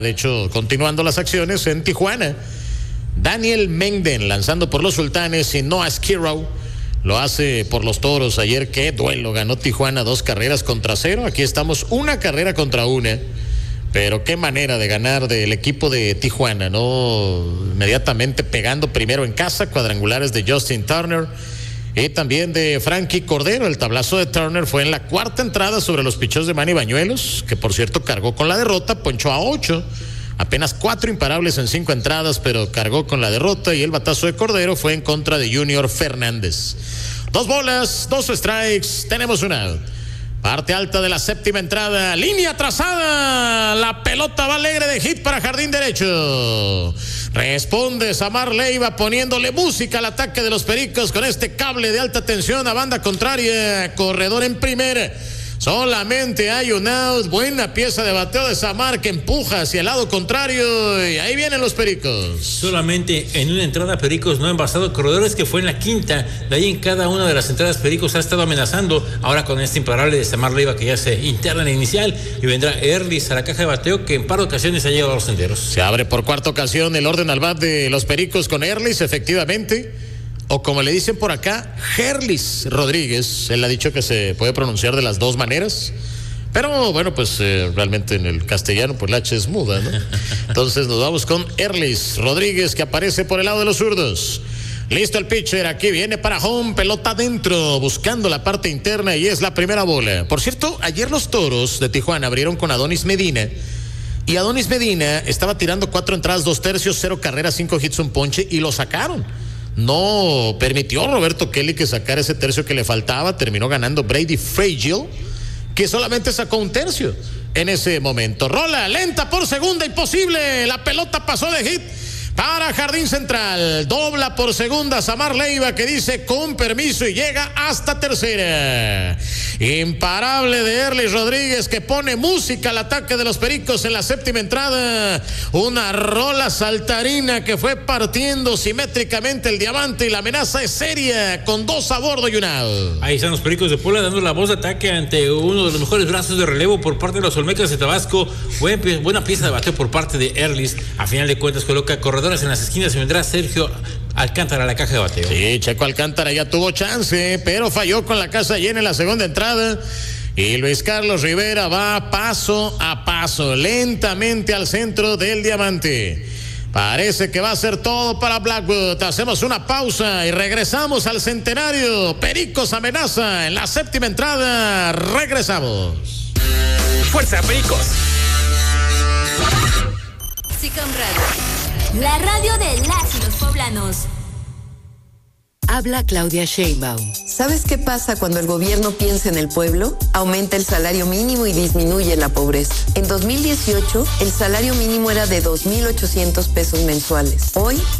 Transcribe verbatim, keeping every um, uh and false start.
De hecho, continuando las acciones en Tijuana, Daniel Mengden lanzando por los Sultanes y Noah Skirrow lo hace por los Toros. Ayer qué duelo, ganó Tijuana dos carreras contra cero. Aquí estamos una carrera contra una, pero qué manera de ganar del equipo de Tijuana, ¿no? Inmediatamente pegando primero en casa, cuadrangulares de Justin Turner y también de Frankie Cordero. El tablazo de Turner fue en la cuarta entrada sobre los picheos de Manny Bañuelos, que por cierto cargó con la derrota, ponchó a ocho, apenas cuatro imparables en cinco entradas, pero cargó con la derrota. Y el batazo de Cordero fue en contra de Junior Fernández. Dos bolas, dos strikes, tenemos una out. Parte alta de la séptima entrada, línea trazada, la pelota va alegre de hit para jardín derecho. Responde Samar Leiva poniéndole música al ataque de los Pericos con este cable de alta tensión a banda contraria, corredor en primera. Solamente hay un out, buena pieza de bateo de Samar que empuja hacia el lado contrario y ahí vienen los Pericos. Solamente en una entrada Pericos no han basado corredores, que fue en la quinta. De ahí en cada una de las entradas Pericos ha estado amenazando. Ahora con este imparable de Samar Leiva que ya se interna en la inicial, y vendrá Erlis a la caja de bateo, que en par de ocasiones ha llegado a los senderos. Se abre por cuarta ocasión el orden al bat de los Pericos con Erlis, efectivamente. O como le dicen por acá, Herlis Rodríguez. Él ha dicho que se puede pronunciar de las dos maneras. Pero bueno, pues eh, realmente en el castellano pues la H es muda, ¿no? Entonces nos vamos con Herlis Rodríguez, que aparece por el lado de los zurdos. Listo el pitcher, aquí viene para home, pelota adentro, buscando la parte interna y es la primera bola. Por cierto, ayer los Toros de Tijuana abrieron con Adonis Medina. Y Adonis Medina estaba tirando cuatro entradas, dos tercios, cero carreras, cinco hits, un ponche y lo sacaron. No permitió Roberto Kelly que sacara ese tercio que le faltaba. Terminó ganando Brady Fragile, que solamente sacó un tercio en ese momento. Rola lenta por segunda, imposible. La pelota pasó de hit para jardín central. Dobla por segunda Samar Leiva, que dice con permiso y llega hasta tercera. Imparable de Herlis Rodríguez, que pone música al ataque de los Pericos en la séptima entrada. Una rola saltarina que fue partiendo simétricamente el diamante y la amenaza es seria con dos a bordo y un out. Ahí están los Pericos de Puebla dando la voz de ataque ante uno de los mejores brazos de relevo por parte de los Olmecas de Tabasco. Buen, buena pieza de bateo por parte de Herlis. A final de cuentas coloca corredores en las esquinas y vendrá Sergio Alcántara a la caja de bateo. Sí, Checo Alcántara ya tuvo chance, pero falló con la casa llena en la segunda entrada. Y Luis Carlos Rivera va paso a paso, lentamente al centro del diamante. Parece que va a ser todo para Blackwood. Hacemos una pausa y regresamos al centenario. Pericos amenaza en la séptima entrada. Regresamos. Fuerza, Pericos. Sicom Radio, la radio de las y los poblanos. Habla Claudia Sheinbaum. ¿Sabes qué pasa cuando el gobierno piensa en el pueblo? Aumenta el salario mínimo y disminuye la pobreza. En dos mil dieciocho, el salario mínimo era de dos mil ochocientos pesos mensuales. Hoy